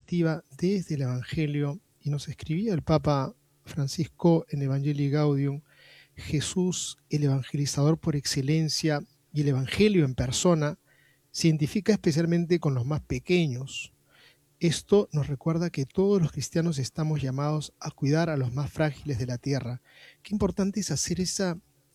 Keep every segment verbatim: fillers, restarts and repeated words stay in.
perspectiva desde el Evangelio, y nos escribía el Papa Francisco en Evangelii Gaudium: Jesús, el evangelizador por excelencia y el Evangelio en persona, se identifica especialmente con los más pequeños. Esto nos recuerda que todos los cristianos estamos llamados a cuidar a los más frágiles de la tierra. Qué importante es hacer esa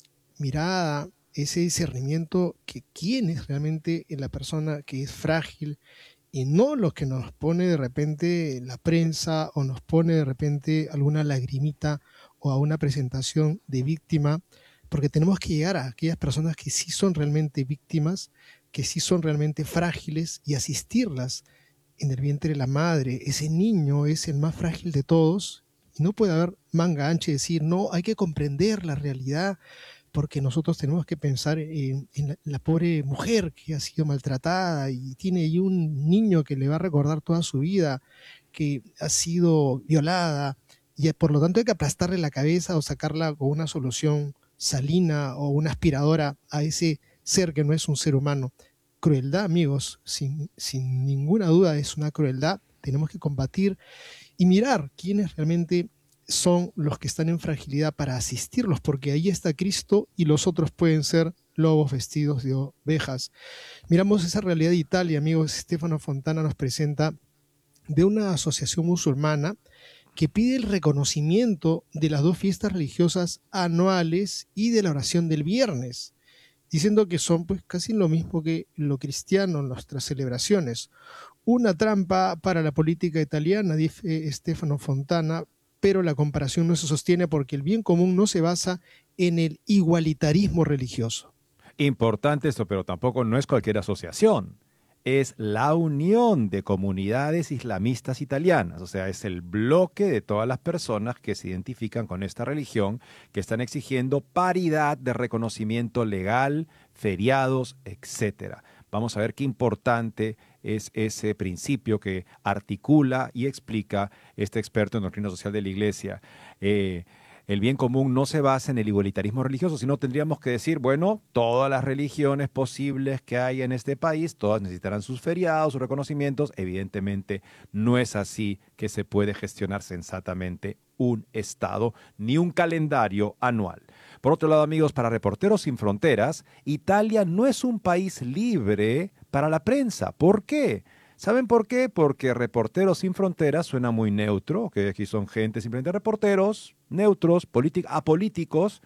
mirada, ese discernimiento, que quién es realmente la persona que es frágil, y no lo que nos pone de repente la prensa o nos pone de repente alguna lagrimita o a una presentación de víctima, porque tenemos que llegar a aquellas personas que sí son realmente víctimas, que sí son realmente frágiles, y asistirlas en el vientre de la madre. Ese niño es el más frágil de todos, y no puede haber manga ancha y decir, no, hay que comprender la realidad, porque nosotros tenemos que pensar en, en la, la pobre mujer que ha sido maltratada y tiene ahí un niño que le va a recordar toda su vida, que ha sido violada, y por lo tanto hay que aplastarle la cabeza o sacarla con una solución salina o una aspiradora a ese ser que no es un ser humano. Crueldad, amigos, sin, sin ninguna duda es una crueldad. Tenemos que combatir y mirar quiénes realmente son los que están en fragilidad para asistirlos, porque ahí está Cristo y los otros pueden ser lobos vestidos de ovejas. Miramos esa realidad de Italia, amigos. Stefano Fontana nos presenta de una asociación musulmana que pide el reconocimiento de las dos fiestas religiosas anuales y de la oración del viernes, diciendo que son pues casi lo mismo que lo cristiano en nuestras celebraciones. Una trampa para la política italiana, dice Stefano Fontana, pero la comparación no se sostiene porque el bien común no se basa en el igualitarismo religioso. Importante esto, pero tampoco no es cualquier asociación. Es la unión de comunidades islamistas italianas, o sea, es el bloque de todas las personas que se identifican con esta religión, que están exigiendo paridad de reconocimiento legal, feriados, etcétera. Vamos a ver qué importante es ese principio que articula y explica este experto en doctrina social de la Iglesia. Eh, El bien común no se basa en el igualitarismo religioso, sino tendríamos que decir, bueno, todas las religiones posibles que hay en este país, todas necesitarán sus feriados, sus reconocimientos. Evidentemente no es así que se puede gestionar sensatamente un Estado ni un calendario anual. Por otro lado, amigos, para Reporteros Sin Fronteras, Italia no es un país libre para la prensa. ¿Por qué? ¿Saben por qué? Porque Reporteros Sin Fronteras suena muy neutro, que aquí son gente simplemente reporteros, neutros, apolíticos.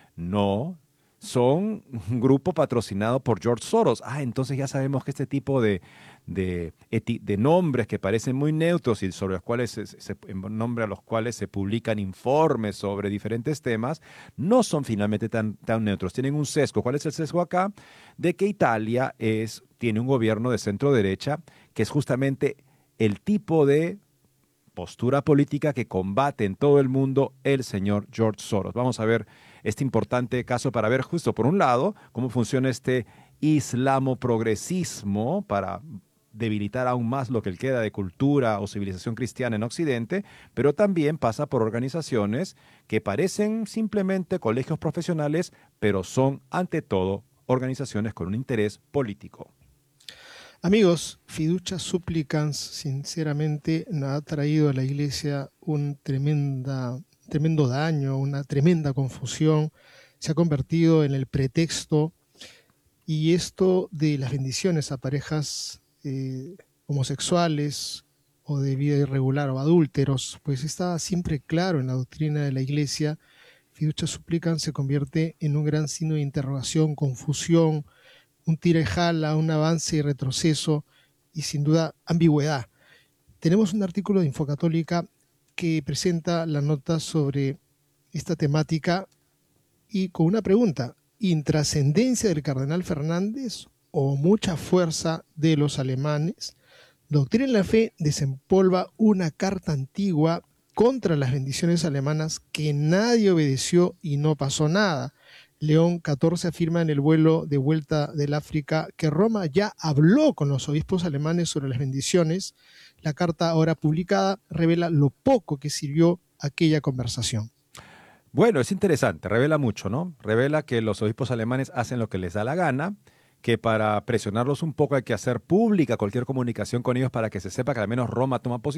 No, son un grupo patrocinado por George Soros. Ah, entonces ya sabemos que este tipo de, de, de nombres que parecen muy neutros y sobre los cuales se, se, en nombre a los cuales se publican informes sobre diferentes temas, no son finalmente tan, tan neutros. Tienen un sesgo. ¿Cuál es el sesgo acá? De que Italia es, tiene un gobierno de centro derecha, que es justamente el tipo de postura política que combate en todo el mundo el señor George Soros. Vamos a ver este importante caso para ver justo por un lado cómo funciona este islamo-progresismo para debilitar aún más lo que queda de cultura o civilización cristiana en Occidente, pero también pasa por organizaciones que parecen simplemente colegios profesionales, pero son ante todo organizaciones con un interés político. Amigos, Fiducia Supplicans sinceramente ha traído a la Iglesia un tremenda, tremendo daño, una tremenda confusión. Se ha convertido en el pretexto, y esto de las bendiciones a parejas eh, homosexuales o de vida irregular o adúlteros, pues está siempre claro en la doctrina de la Iglesia. Fiducia Supplicans se convierte en un gran signo de interrogación, confusión, un tira y jala, un avance y retroceso, y sin duda ambigüedad. Tenemos un artículo de Infocatólica que presenta la nota sobre esta temática y con una pregunta: ¿intrascendencia del cardenal Fernández o mucha fuerza de los alemanes? Doctrina en la Fe desempolva una carta antigua contra las bendiciones alemanas que nadie obedeció y no pasó nada. León catorce afirma en el vuelo de vuelta del África que Roma ya habló con los obispos alemanes sobre las bendiciones. La carta ahora publicada revela lo poco que sirvió aquella conversación. Bueno, es interesante, revela mucho, ¿no? Revela que los obispos alemanes hacen lo que les da la gana, que para presionarlos un poco hay que hacer pública cualquier comunicación con ellos para que se sepa que al menos Roma toma posición.